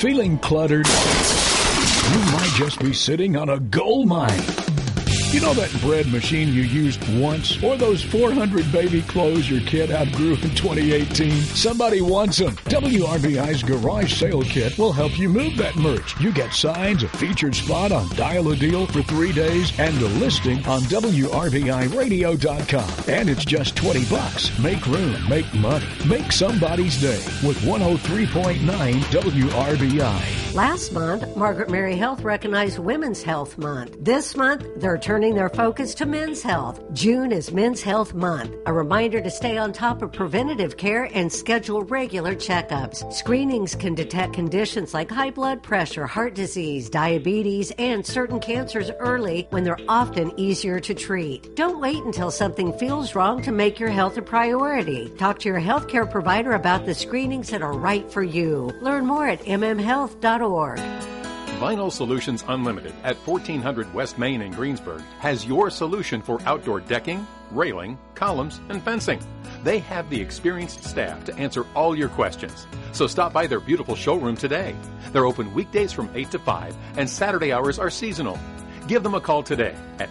Feeling cluttered? You might just be sitting on a gold mine. You know that bread machine you used once? Or those 400 baby clothes your kid outgrew in 2018? Somebody wants them. WRBI's Garage Sale Kit will help you move that merch. You get signs, a featured spot on Dial a Deal for 3 days, and a listing on WRBIRadio.com. And it's just $20. Make room, make money, make somebody's day with 103.9 WRBI. Last month, Margaret Mary Health recognized Women's Health Month. This month, they're turning their focus to men's health. June is Men's Health Month, a reminder to stay on top of preventative care and schedule regular checkups. Screenings can detect conditions like high blood pressure, heart disease, diabetes, and certain cancers early when they're often easier to treat. Don't wait until something feels wrong to make your health a priority. Talk to your healthcare provider about the screenings that are right for you. Learn more at mmhealth.org. Vinyl Solutions Unlimited at 1400 West Main in Greensburg has your solution for outdoor decking, railing, columns, and fencing. They have the experienced staff to answer all your questions. So stop by their beautiful showroom today. They're open weekdays from 8 to 5, and Saturday hours are seasonal. Give them a call today at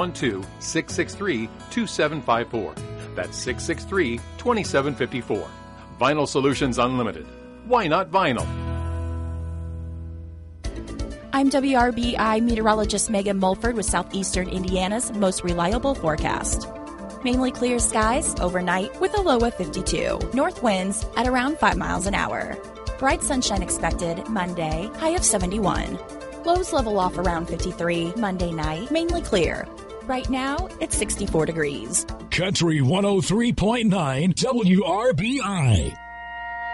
812-663-2754. That's 663-2754. Vinyl Solutions Unlimited. Why not vinyl? I'm WRBI meteorologist Megan Mulford with Southeastern Indiana's most reliable forecast. Mainly clear skies overnight with a low of 52. North winds at around 5 miles an hour. Bright sunshine expected Monday, high of 71. Lows level off around 53 Monday night, mainly clear. Right now, it's 64 degrees. Country 103.9 WRBI.